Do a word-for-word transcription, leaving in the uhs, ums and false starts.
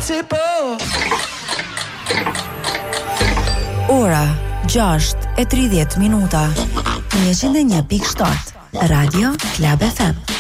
impossible. Ora gjashtë e tridhjetë minuta. njëqind e një pikë shtatë Radio Club F M.